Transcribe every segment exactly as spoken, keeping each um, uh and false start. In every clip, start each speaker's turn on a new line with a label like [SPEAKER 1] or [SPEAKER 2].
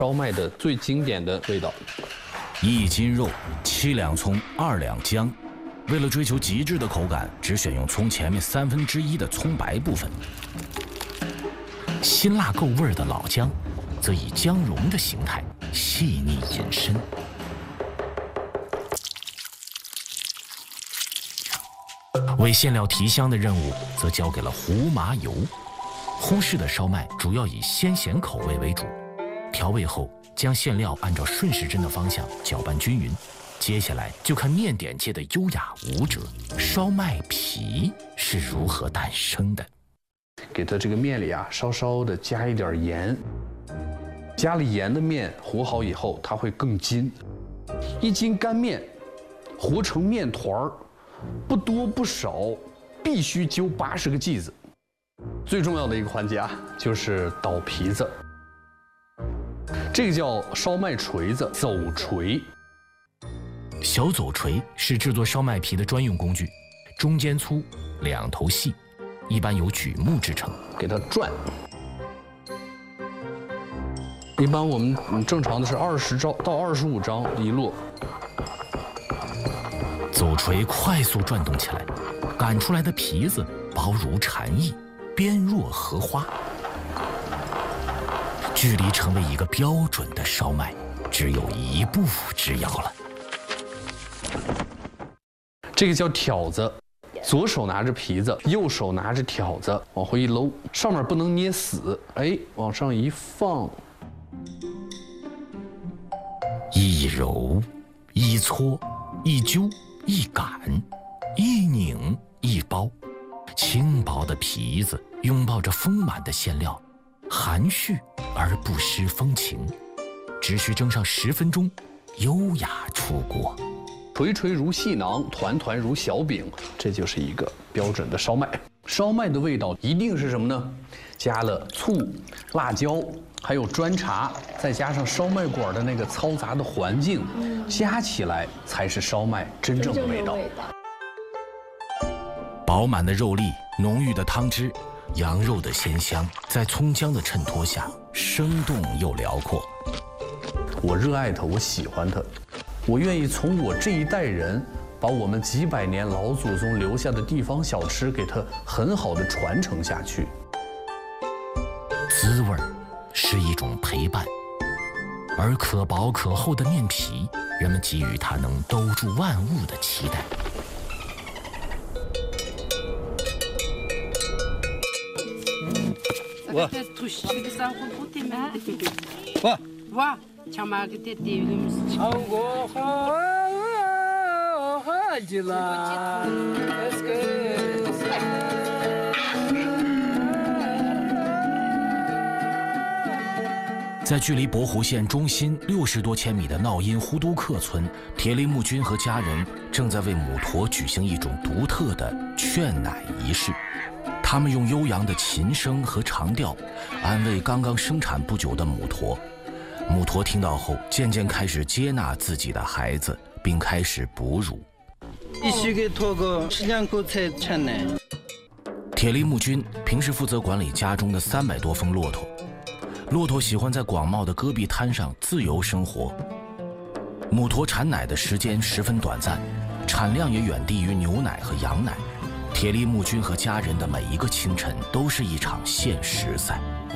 [SPEAKER 1] 烧麦的最经典的味道。
[SPEAKER 2] 一斤肉，七两葱，二两姜。为了追求极致的口感，只选用葱前面三分之一的葱白部分。辛辣够味儿的老姜，则以姜蓉的形态细腻隐身。为馅料提香的任务，则交给了胡麻油。烘式的烧麦主要以鲜咸口味为主，调味后将馅料按照顺时针的方向搅拌均匀。接下来就看面点界的优雅舞者烧麦皮是如何诞生的。
[SPEAKER 1] 给它这个面里啊，稍稍的加一点盐。加了盐的面和好以后，它会更筋。一斤干面和成面团儿，不多不少，必须揪八十个剂子。最重要的一个环节啊，就是捣皮子。这个叫烧麦锤子，走锤。
[SPEAKER 2] 小走锤是制作烧麦皮的专用工具，中间粗，两头细，一般由榉木制成。
[SPEAKER 1] 给它转。一般我们正常的是二十张到二十五张一摞。
[SPEAKER 2] 走锤快速转动起来，擀出来的皮子薄如蝉翼，边若荷花。距离成为一个标准的烧麦，只有一步之遥了。
[SPEAKER 1] 这个叫挑子，左手拿着皮子，右手拿着挑子，往回一搂，上面不能捏死，哎，往上一放，
[SPEAKER 2] 一揉，一搓，一揪，一擀，一拧，一包，轻薄的皮子拥抱着丰满的馅料，含蓄而不失风情，只需蒸上十分钟，优雅出锅。
[SPEAKER 1] 垂垂如细囊，团团如小饼，这就是一个标准的烧麦。烧麦的味道一定是什么呢？加了醋、辣椒，还有砖茶，再加上烧麦馆的那个嘈杂的环境，加起来才是烧麦真正的味道。
[SPEAKER 2] 饱满的肉粒，浓郁的汤汁，羊肉的鲜香，在葱姜的衬托下，生动又辽阔。
[SPEAKER 1] 我热爱它，我喜欢它。我愿意从我这一代人，把我们几百年老祖宗留下的地方小吃，给它很好的传承下去。
[SPEAKER 2] 滋味是一种陪伴，而可薄可厚的面皮，人们给予它能兜住万物的期待。
[SPEAKER 3] 哇！哇！哇！
[SPEAKER 2] 在距离博湖县中心六十多千米的闹音呼都克村，铁力木君和家人正在为母驼举行一种独特的劝奶仪式。他们用悠扬的琴声和长调，安慰刚刚生产不久的母驼。母驼听到后，渐渐开始接纳自己的孩子，并开始哺乳。铁力木君平时负责管理家中的三百多峰骆驼。骆驼喜欢在广袤的戈壁滩上自由生活。母驼产奶的时间十分短暂，产量也远低于牛奶和羊奶。铁力木君和家人的每一个清晨都是一场限时赛。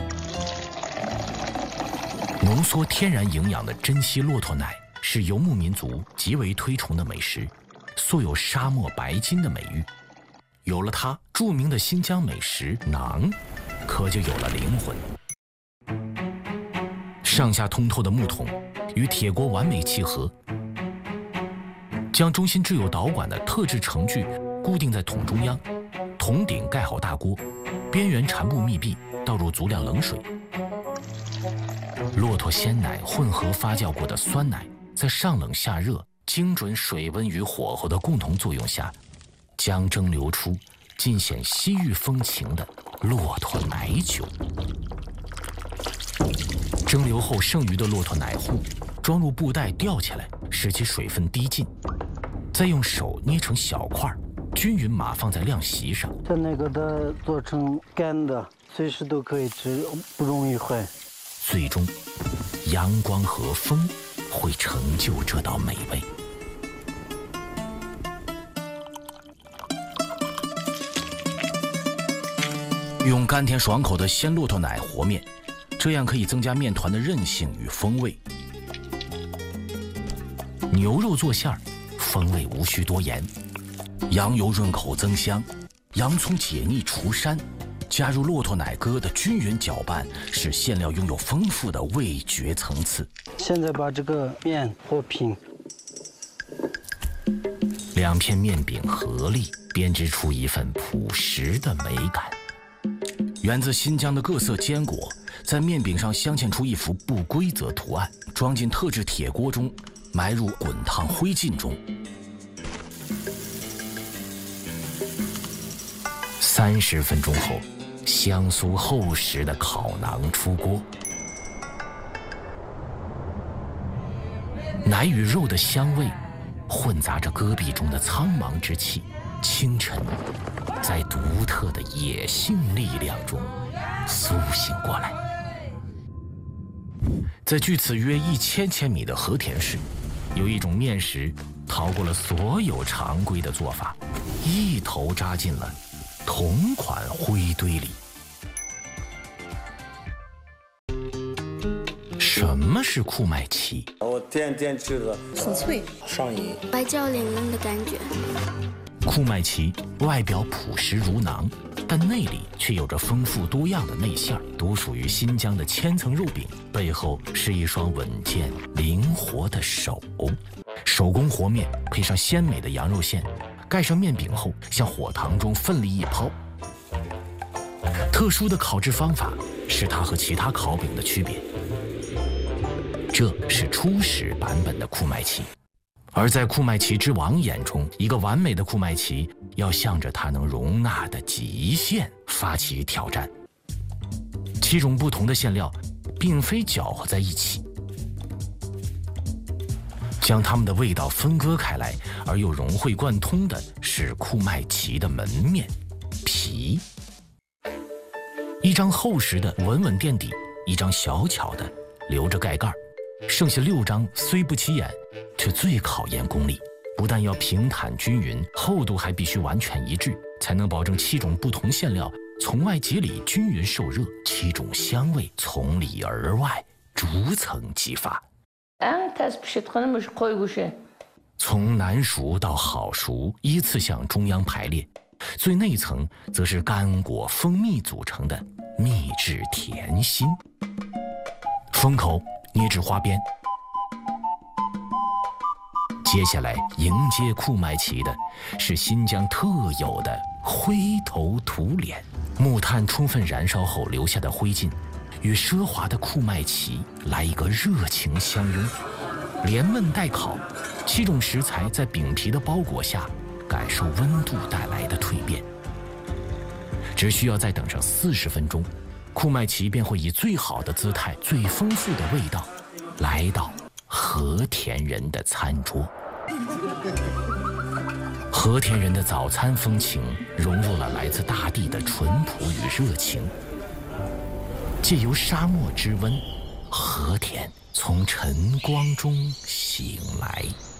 [SPEAKER 2] 浓缩天然营养的珍稀骆驼奶是游牧民族极为推崇的美食，素有沙漠白金的美誉。有了它，著名的新疆美食馕可就有了灵魂。上下通透的木桶与铁锅完美契合，将中心置有导管的特制程具固定在桶中央，桶顶盖好大锅，边缘缠布密闭，倒入足量冷水。骆驼鲜奶混合发酵过的酸奶，在上冷下热、精准水温与火候的共同作用下，将蒸流出尽显西域风情的骆驼奶酒。蒸馏后剩余的骆驼奶糊装入布袋吊起来，使其水分滴尽，再用手捏成小块，均匀码放在晾席上。
[SPEAKER 4] 像那个的做成干的，随时都可以吃，不容易坏。
[SPEAKER 2] 最终， 阳光和风会成就这道美味。用甘甜爽口的鲜骆驼奶和面，这样可以增加面团的韧性与风味。牛肉做馅儿，风味无需多言。羊油润口增香，洋葱解腻除膻，加入骆驼奶疙的均匀搅拌，使馅料拥有丰富的味觉层次。
[SPEAKER 3] 现在把这个面和平，
[SPEAKER 2] 两片面饼合力编织出一份朴实的美感。源自新疆的各色坚果在面饼上镶嵌出一幅不规则图案，装进特制铁锅中，埋入滚烫灰烬中。三十分钟后，香酥厚实的烤馕出锅，奶与肉的香味混杂着戈壁中的苍茫之气。清晨，在独特的野性力量中苏醒过来。在距此约一千千米的和田市，有一种面食逃过了所有常规的做法，一头扎进了同款灰堆里。什么是库麦奇？
[SPEAKER 4] 我天天吃的，
[SPEAKER 5] 很脆，
[SPEAKER 4] 上瘾，
[SPEAKER 6] 白焦玲珑的感觉。
[SPEAKER 2] 库麦奇外表朴实如馕，但内里却有着丰富多样的内馅儿，独属于新疆的千层肉饼，背后是一双稳健灵活的手。手工和面配上鲜美的羊肉馅，盖上面饼后，向火塘中奋力一抛。特殊的烤制方法是它和其他烤饼的区别。这是初始版本的库麦奇。而在库麦奇之王眼中，一个完美的库麦奇要向着它能容纳的极限发起挑战。七种不同的馅料并非搅和在一起，将它们的味道分割开来，而又融会贯通的是库麦奇的门面皮。一张厚实的稳稳垫底，一张小巧的留着盖盖，剩下六张虽不起眼，却最考验功力。不但要平坦均匀，厚度还必须完全一致，才能保证七种不同馅料从外及里均匀受热，七种香味从里而外逐层激发。从难熟到好熟依次向中央排列，最内层则是干果蜂蜜组成的秘制甜心。封口捏至花边。接下来迎接库麦奇的是新疆特有的灰头土脸，木炭充分燃烧后留下的灰烬，与奢华的库麦奇来一个热情相拥，连焖带烤，七种食材在饼皮的包裹下感受温度带来的蜕变。只需要再等上四十分钟，库麦奇便会以最好的姿态、最丰富的味道来到和田人的餐桌。和田人的早餐风情融入了来自大地的淳朴与热情，借由沙漠之温，和田从晨光中醒来。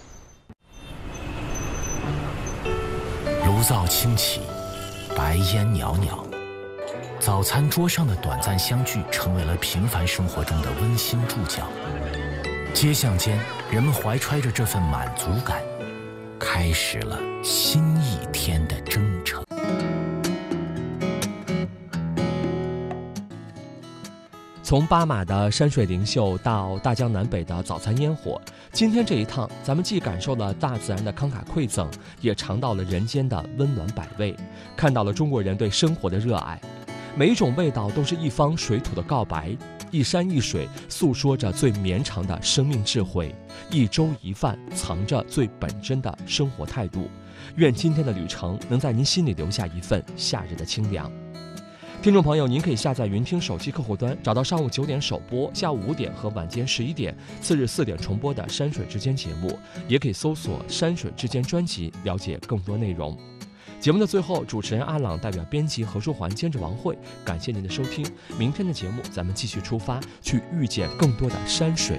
[SPEAKER 2] 炉灶轻起，白烟袅袅，早餐桌上的短暂相聚成为了平凡生活中的温馨注脚。街巷间，人们怀揣着这份满足感，开始了新一天的征程。
[SPEAKER 7] 从巴马的山水灵秀到大江南北的早餐烟火，今天这一趟，咱们既感受了大自然的慷慨馈赠，也尝到了人间的温暖百味，看到了中国人对生活的热爱。每一种味道都是一方水土的告白，一山一水诉说着最绵长的生命智慧，一粥一饭藏着最本真的生活态度。愿今天的旅程能在您心里留下一份夏日的清凉。听众朋友，您可以下载云听手机客户端，找到上午九点首播、下午五点和晚间十一点、次日四点重播的山水之间节目，也可以搜索山水之间专辑了解更多内容。 节目的最后，主持人阿朗代表编辑何书桓、监制王慧，感谢您的收听。明天的节目，咱们继续出发，去遇见更多的山水